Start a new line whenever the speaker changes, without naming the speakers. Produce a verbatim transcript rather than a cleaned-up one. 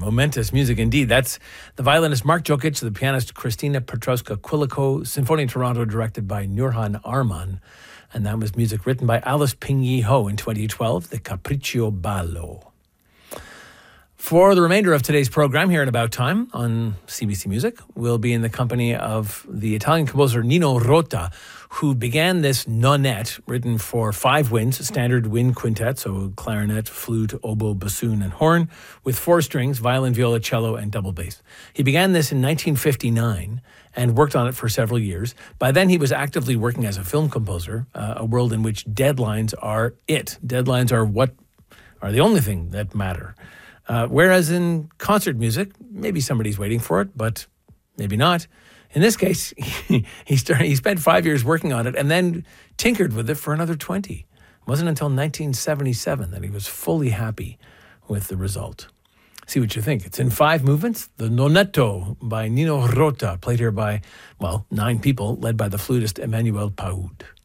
momentous music indeed. That's the violinist Mark Jokic, the pianist Christina Petrowska-Quilico, Sinfonia Toronto directed by Nurhan Arman. And that was music written by Alice Ping-Yi Ho in twenty twelve, the Capriccio Ballo. For the remainder of today's program here in About Time on C B C Music, we'll be in the company of the Italian composer Nino Rota, who began this nonette written for five winds, standard wind quintet, so clarinet, flute, oboe, bassoon, and horn, with four strings, violin, viola, cello, and double bass. He began this in nineteen fifty-nine and worked on it for several years. By then, he was actively working as a film composer, uh, a world in which deadlines are it. Deadlines are what are the only thing that matter. Uh, whereas in concert music, maybe somebody's waiting for it, but maybe not. In this case, he, he, started, he spent five years working on it and then tinkered with it for another twenty. It wasn't until nineteen seventy-seven that he was fully happy with the result. See what you think. It's in five movements. The Nonetto by Nino Rota, played here by, well, nine people, led by the flutist Emmanuel Paoud.